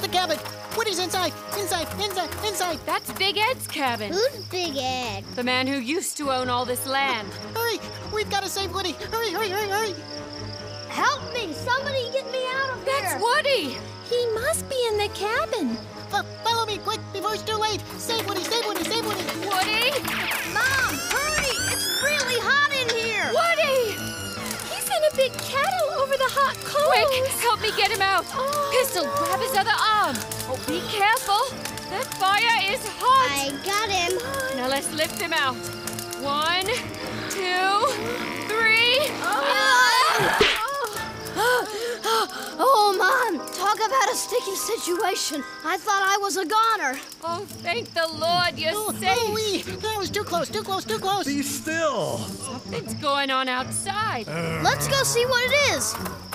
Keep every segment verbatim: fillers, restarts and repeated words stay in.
cabin. Woody's inside, inside, inside, inside. That's Big Ed's cabin. Who's Big Ed? The man who used to own all this land. Hurry, we've got to save Woody. Hurry, hurry, hurry, hurry. Help me! Somebody get me out of here! That's Woody! He must be in the cabin. Fo- follow me, quick, before it's too late. Save Woody, save Woody, save Woody. Woody! Mom, hurry! It's really hot in here! Woody! He's in a big kettle over the hot coals. Quick, help me get him out. Oh, Pistol, no. grab his other arm. Oh, be careful. That fire is hot. I got him. Now let's lift him out. One, two, three. Ah! Oh, Mom! Talk about a sticky situation. I thought I was a goner. Oh, thank the Lord, you're Oh, safe. oh, wee. That was too close, too close, too close. Be still. Something's going on outside. Let's go see what it is.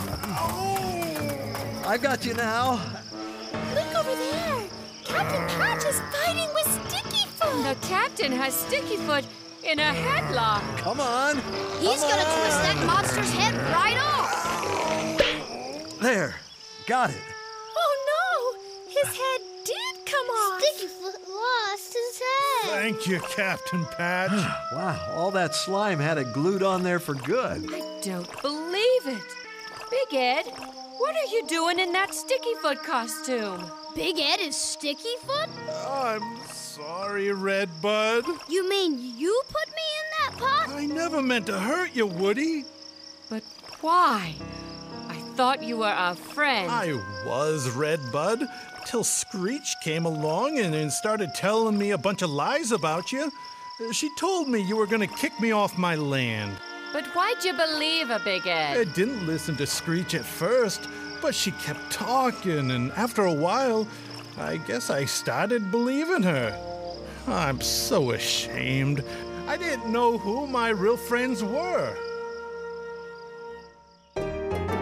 I got you now. Look over there. Captain Patch is fighting with Sticky Foot. The captain has Sticky Foot in a headlock. Come on. He's Come gonna on. twist that monster's head right off. There. Got it. Oh no! His head did come off. Stickyfoot lost his head. Thank you, Captain Patch. Wow, all that slime had it glued on there for good. I don't believe it. Big Ed, what are you doing in that Sticky Foot costume? Big Ed is Stickyfoot? I'm sorry, Redbud. You mean you put me in that pot? I never meant to hurt you, Woody. But why? I thought you were our friend. I was Redbud, till Screech came along and, and started telling me a bunch of lies about you. She told me you were gonna kick me off my land. But why'd you believe her, Big I Ed? didn't listen to Screech at first, but she kept talking, and after a while, I guess I started believing her. I'm so ashamed. I didn't know who my real friends were.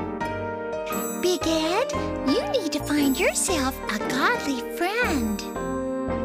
Big Ed, you need to find yourself a godly friend.